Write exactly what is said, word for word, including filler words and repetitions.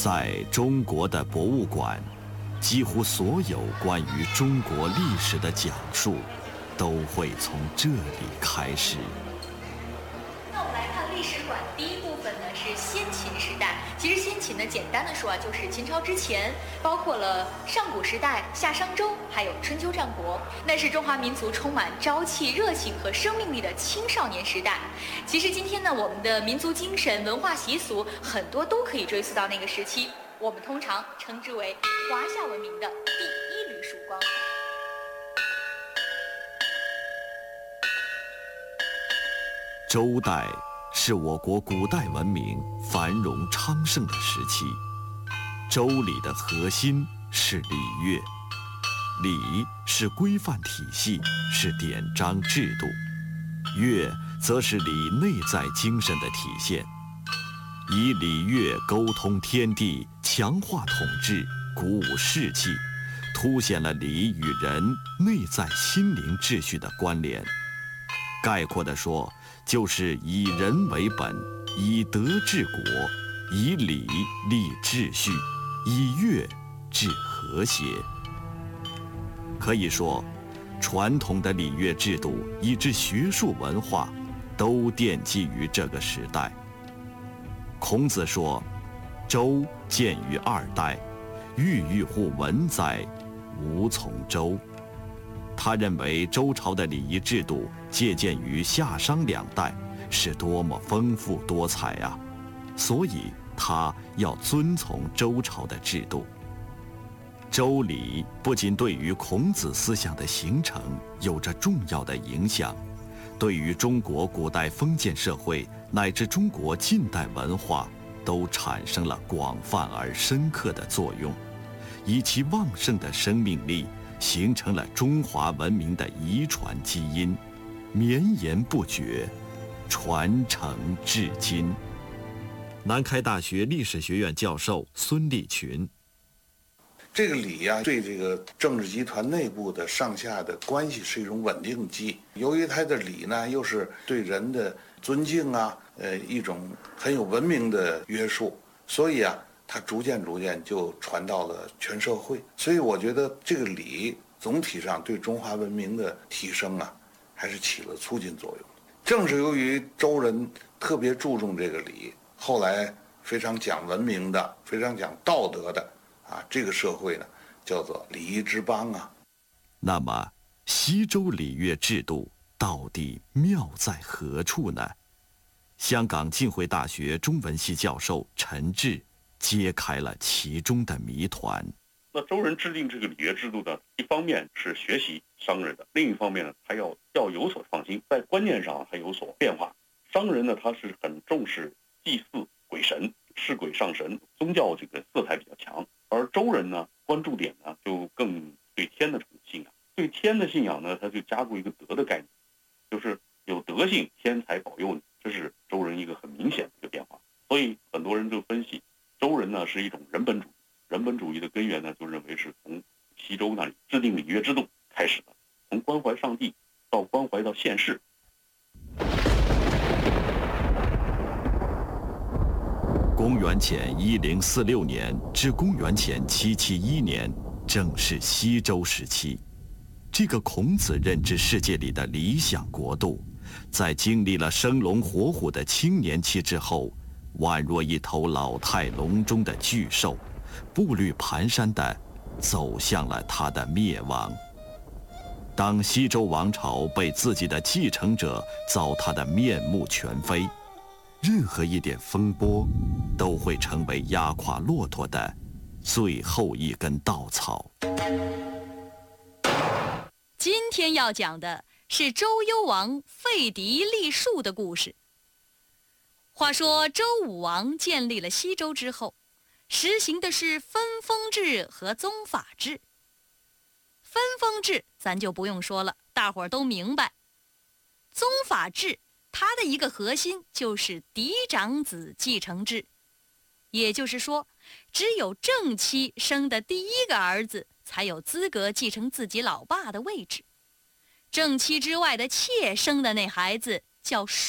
在中国的博物馆，几乎所有关于中国历史的讲述，都会从这里开始。 那我们来看历史馆第一部分呢，是先秦时代。其实先秦呢，简单的说啊，就是秦朝之前，包括了上古时代、夏商周，还有春秋战国，那是中华民族充满朝气、热情和生命力的青少年时代。其实今天呢，我们的民族精神、文化习俗很多都可以追溯到那个时期，我们通常称之为华夏文明的第一缕曙光。 周代是我国古代文明繁荣昌盛的时期。周礼的核心是礼乐，礼是规范体系，是典章制度；乐则是礼内在精神的体现。以礼乐沟通天地，强化统治，鼓舞士气，凸显了礼与人内在心灵秩序的关联。概括地说，就是以人为本，以德治国，以礼立秩序，以乐治和谐。可以说，传统的礼乐制度以至学术文化，都奠基于这个时代。孔子说：“周建于二代，郁郁乎文哉，无从周。”他认为周朝的礼仪制度借鉴于夏商两代，是多么丰富多彩啊！所以他要遵从周朝的制度。周礼不仅对于孔子思想的形成有着重要的影响，对于中国古代封建社会乃至中国近代文化都产生了广泛而深刻的作用，以其旺盛的生命力，形成了中华文明的遗传基因，绵延不绝，传承至今。南开大学历史学院教授孙立群： 这个礼呀、啊，对这个政治集团内部的上下的关系是一种稳定剂。由于它的礼呢，又是对人的尊敬啊，呃，一种很有文明的约束，所以啊，它逐渐逐渐就传到了全社会。所以我觉得这个礼总体上对中华文明的提升啊，还是起了促进作用。正是由于周人特别注重这个礼，后来非常讲文明的、非常讲道德的啊，这个社会呢，叫做礼仪之邦啊。 那么，西周礼乐制度到底妙在何处呢？香港浸会大学中文系教授陈志揭开了其中的谜团。 那周人制定这个礼乐制度呢，一方面是学习商人的，另一方面呢，他要要有所创新，在观念上还有所变化。商人呢，他是很重视祭祀鬼神，视鬼上神，宗教这个色彩比较强。而周人呢，关注点呢就更对天的这种信仰，对天的信仰呢，他就加入一个德的概念，就是有德性，天才保佑你，这是周人一个很明显的一个变化。所以很多人就分析，周人呢是一种人本主义，人本主义的根源呢，就认为是从西周那里制定礼乐制度开始的，从关怀上帝到关怀到现世。 公元前一零四六年至公元前七七一年，正是西周时期。这个孔子认知世界里的理想国度，在经历了生龙活虎的青年期之后，宛若一头老态龙钟的巨兽，步履蹒跚地走向了它的灭亡。当西周王朝被自己的继承者糟蹋得面目全非，任何一点风波都会成为压垮骆驼的最后一根稻草。 今天要讲的是周幽王废嫡立庶的故事。话说周武王建立了西周之后，实行的是分封制和宗法制。分封制咱就不用说了，大伙儿都明白。宗法制它的一个核心就是嫡长子继承制，也就是说，只有正妻生的第一个儿子才有资格继承自己老爸的位置，正妻之外的妾生的那孩子叫庶